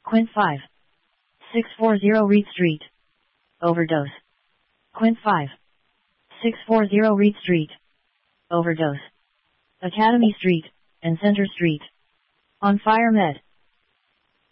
Quint 5. 640 Reed Street. Overdose. Quint 5. 640 Reed Street. Overdose. Academy Street, and Center Street. On Fire Med.